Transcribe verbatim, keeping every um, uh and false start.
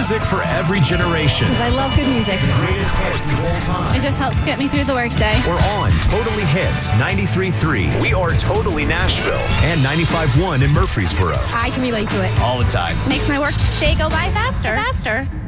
Music for every generation. Because I love good music. Greatest hits of all time. It just helps get me through the workday. We're on Totally Hits ninety-three point three. We are Totally Nashville and ninety-five point one in Murfreesboro. I can relate to it. All the time. Makes my workday go by faster. Faster.